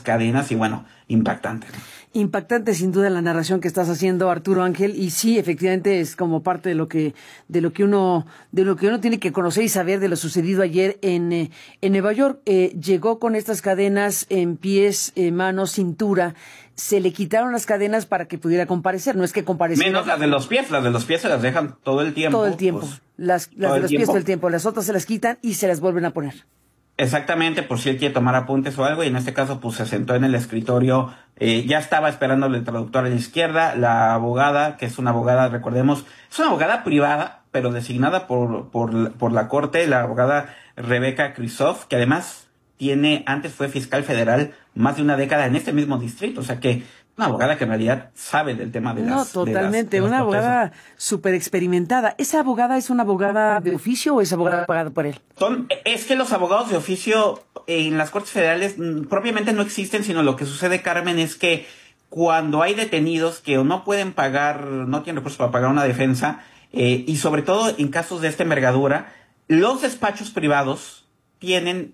cadenas y bueno, impactante. Impactante sin duda la narración que estás haciendo, Arturo Ángel, y sí, efectivamente es como parte de lo que uno tiene que conocer y saber de lo sucedido ayer en Nueva York. Llegó con estas cadenas en pies, manos, cintura. Se le quitaron las cadenas para que pudiera comparecer, no es que compareciera. Menos las de los pies se las dejan todo el tiempo. Todo el tiempo, pues, las de los pies todo el tiempo, las otras se las quitan y se las vuelven a poner. Exactamente, por si él quiere tomar apuntes o algo, y en este caso pues se sentó en el escritorio, ya estaba esperándole el traductor a la izquierda, la abogada, que es una abogada, recordemos, es una abogada privada, pero designada por la corte, la abogada Rebecca Kristof, que además antes fue fiscal federal más de una década en este mismo distrito, o sea que una abogada que en realidad sabe del tema de las... No, totalmente, una abogada súper experimentada. ¿Esa abogada es una abogada de oficio o es abogada pagada por él? Es que los abogados de oficio en las Cortes Federales propiamente no existen, sino lo que sucede, Carmen, es que cuando hay detenidos que o no pueden pagar, no tienen recursos para pagar una defensa, y sobre todo en casos de esta envergadura, los despachos privados tienen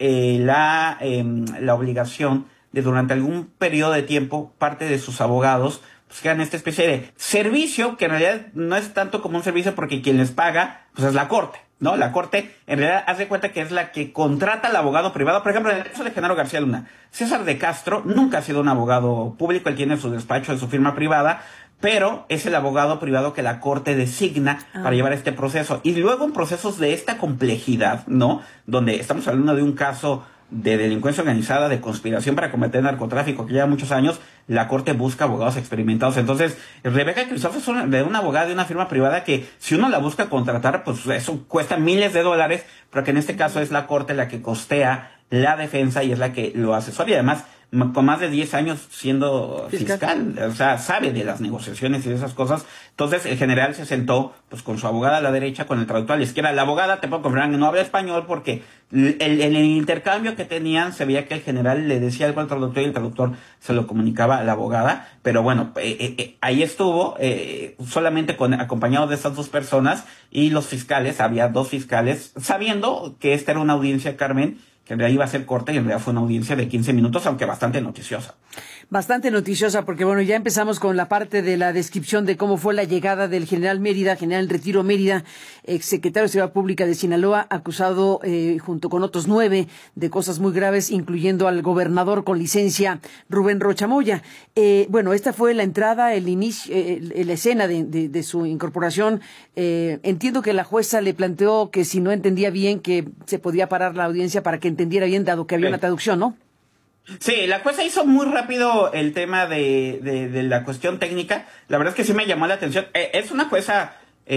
la obligación de durante algún periodo de tiempo, parte de sus abogados pues que hagan esta especie de servicio, que en realidad no es tanto como un servicio porque quien les paga pues es la corte, ¿no? La corte en realidad hace cuenta que es la que contrata al abogado privado. Por ejemplo, en el caso de Genaro García Luna, César de Castro nunca ha sido un abogado público, él tiene su despacho de su firma privada, pero es el abogado privado que la corte designa para llevar este proceso. Y luego en procesos de esta complejidad, ¿no? Donde estamos hablando de un caso de delincuencia organizada, de conspiración para cometer narcotráfico que lleva muchos años, la corte busca abogados experimentados. Entonces, Rebecca Kristof es una abogada de una firma privada que si uno la busca contratar, pues eso cuesta miles de dólares, pero que en este caso es la corte la que costea la defensa y es la que lo asesora, y además con más de 10 años siendo fiscal, o sea, sabe de las negociaciones y de esas cosas. Entonces el general se sentó pues con su abogada a la derecha, con el traductor a la izquierda. La abogada, te puedo confirmar, no habla español porque en el intercambio que tenían se veía que el general le decía algo al traductor y el traductor se lo comunicaba a la abogada, pero bueno, ahí estuvo solamente acompañado de estas dos personas y los fiscales, había dos fiscales, sabiendo que esta era una audiencia, Carmen, que en realidad iba a ser corta y en realidad fue una audiencia de 15 minutos, aunque bastante noticiosa. Bastante noticiosa porque, bueno, ya empezamos con la parte de la descripción de cómo fue la llegada del general Mérida, general Retiro Mérida, exsecretario de Seguridad Pública de Sinaloa, acusado junto con otros 9 de cosas muy graves, incluyendo al gobernador con licencia, Rubén Rocha Moya. Bueno, esta fue la entrada, el inicio, la escena de su incorporación. Entiendo que la jueza le planteó que si no entendía bien que se podía parar la audiencia para que entendiera bien, dado que había una traducción, ¿no? Sí, la jueza hizo muy rápido el tema de la cuestión técnica. La verdad es que sí me llamó la atención. Es una jueza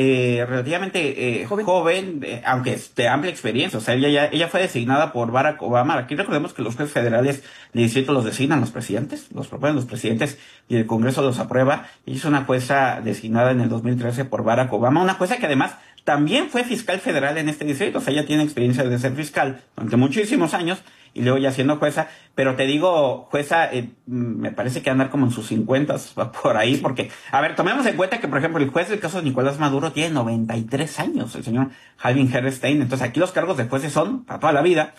relativamente joven, aunque de amplia experiencia. O sea, ella fue designada por Barack Obama. Aquí recordemos que los jueces federales de distrito los designan los presidentes, los proponen los presidentes y el Congreso los aprueba. Ella es una jueza designada en el 2013 por Barack Obama, una jueza que además también fue fiscal federal en este distrito. O sea, ella tiene experiencia de ser fiscal durante muchísimos años y luego ya siendo jueza, pero te digo, jueza, me parece que andar como en sus 50 por ahí, porque, a ver, tomemos en cuenta que, por ejemplo, el juez del caso de Nicolás Maduro tiene 93 años, el señor Alvin Herrstein, entonces aquí los cargos de jueces son para toda la vida,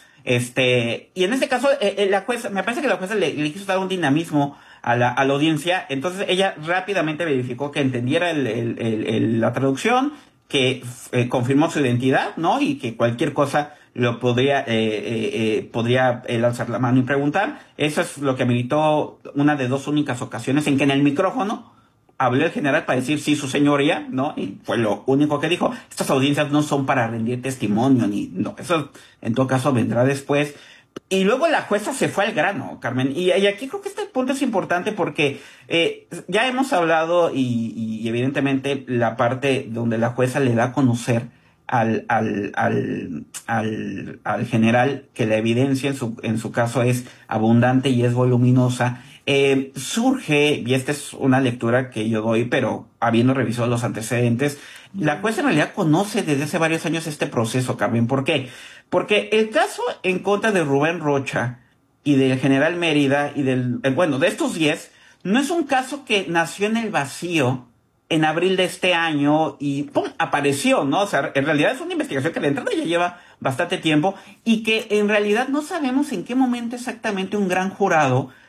y en este caso, la jueza, me parece que la jueza le quiso dar un dinamismo a la audiencia, entonces ella rápidamente verificó que entendiera la traducción, que confirmó su identidad, ¿no? Y que cualquier cosa lo podría él alzar la mano y preguntar. Eso es lo que habilitó una de dos únicas ocasiones en que en el micrófono habló el general para decir sí, su señoría, ¿no? Y fue lo único que dijo. Estas audiencias no son para rendir testimonio, no, eso en todo caso vendrá después. Y luego la jueza se fue al grano, Carmen. Y aquí creo que este punto es importante porque ya hemos hablado y evidentemente la parte donde la jueza le da a conocer al general que la evidencia en su caso es abundante y es voluminosa. Surge, y esta es una lectura que yo doy, pero habiendo revisado los antecedentes, la jueza en realidad conoce desde hace varios años este proceso, Carmen. ¿Por qué? Porque el caso en contra de Rubén Rocha y del general Mérida y de estos 10, no es un caso que nació en el vacío en abril de este año y ¡pum!, apareció, ¿no? O sea, en realidad es una investigación que de entrada ya lleva bastante tiempo y que en realidad no sabemos en qué momento exactamente un gran jurado